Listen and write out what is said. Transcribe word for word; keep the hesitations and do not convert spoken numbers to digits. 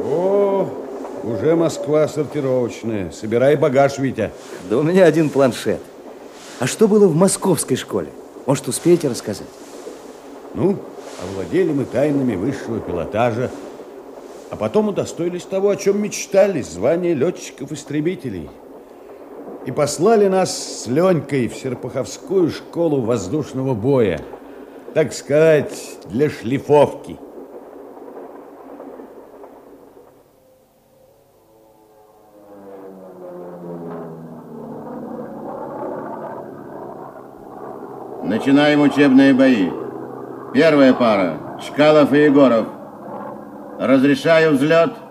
О, уже Москва сортировочная. Собирай багаж, Витя. Да у меня один планшет. А что было в московской школе? Может, успеете рассказать? Ну, овладели мы тайнами высшего пилотажа, а потом удостоились того, о чем мечтали, звания летчиков-истребителей. И послали нас с Ленькой в Серпуховскую школу воздушного боя. Так сказать, для шлифовки. Начинаем учебные бои. Первая пара. Чкалов и Егоров. Разрешаю взлет.